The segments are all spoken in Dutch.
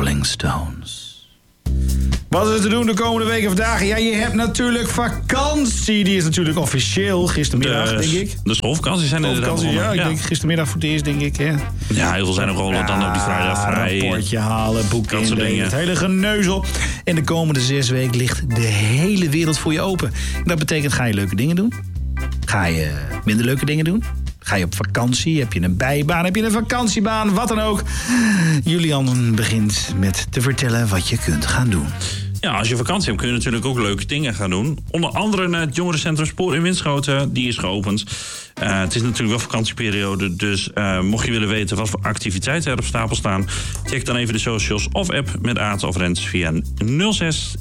Rolling Stones. Wat is er te doen de komende weken of dagen? Ja, je hebt natuurlijk vakantie. Die is natuurlijk officieel gistermiddag, denk ik. De schoolvakanties zijn er dan. Ja, ik denk gistermiddag voor het eerst, denk ik. Hè. Ja, heel veel zijn ook al dan op die vrijdag vrij. Een rapportje halen, boeken in, het hele geneuzel. En de komende 6 weken ligt de hele wereld voor je open. En dat betekent, ga je leuke dingen doen? Ga je minder leuke dingen doen? Ga je op vakantie? Heb je een bijbaan? Heb je een vakantiebaan? Wat dan ook. Julian begint met te vertellen wat je kunt gaan doen. Ja, als je vakantie hebt kun je natuurlijk ook leuke dingen gaan doen. Onder andere het jongerencentrum Spoor in Winschoten. Die is geopend. Het is natuurlijk wel vakantieperiode. Dus mocht je willen weten wat voor activiteiten er op stapel staan... check dan even de socials of app met Aad of Rens via 06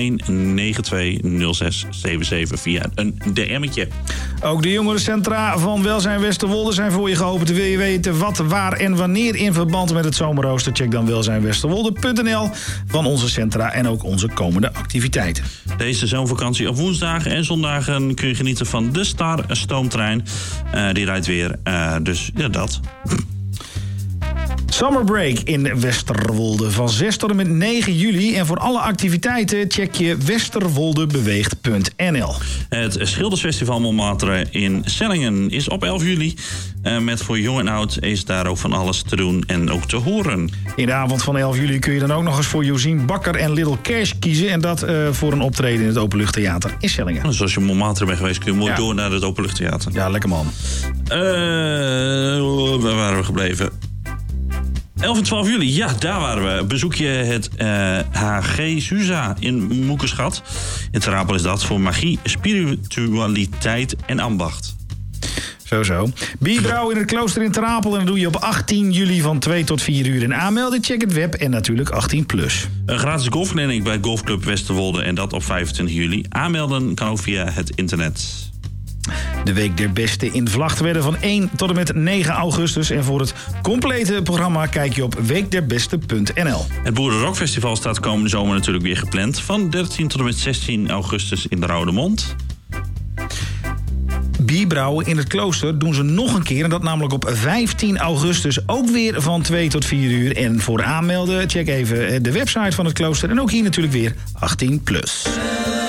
1192 0677 via een DM'tje. Ook de jongerencentra van Welzijn Westerwolde zijn voor je geopend. Wil je weten wat, waar en wanneer in verband met het zomerrooster? Check dan welzijnwesterwolde.nl van onze centra en ook onze komende activiteiten. Deze zomervakantie op woensdagen en zondagen kun je genieten van de Star Stoomtrein. Die rijdt weer, dus ja, dat. Summer Break in Westerwolde van 6 tot en met 9 juli. En voor alle activiteiten check je westerwoldebeweegt.nl. Het Schildersfestival Montmartre in Sellingen is op 11 juli. Met voor jong en oud is daar ook van alles te doen en ook te horen. In de avond van 11 juli kun je dan ook nog eens voor Josien Bakker en Little Cash kiezen. En dat voor een optreden in het Openluchttheater in Sellingen. Dus als je Montmartre bent geweest kun je mooi door naar het Openluchttheater. Ja, lekker man. Waar waren we gebleven? 11 en 12 juli, ja, daar waren we. Bezoek je het HG Suza in Moekerschat. In Ter Apel is dat voor magie, spiritualiteit en ambacht. Zo. Bierbrouw in het klooster in Ter Apel. En dat doe je op 18 juli van 2 tot 4 uur. En aanmelden, check het web en natuurlijk 18+. Een gratis golfclinic bij Golfclub Westerwolde en dat op 25 juli. Aanmelden kan ook via het internet. De Week der Beste in Vlagtwedde van 1 tot en met 9 augustus. En voor het complete programma kijk je op weekderbeste.nl. Het Boerenrockfestival staat komende zomer natuurlijk weer gepland. Van 13 tot en met 16 augustus in de Roudemond. Bierbrouwen in het klooster doen ze nog een keer. En dat namelijk op 15 augustus ook weer van 2 tot 4 uur. En voor aanmelden check even de website van het klooster. En ook hier natuurlijk weer 18+.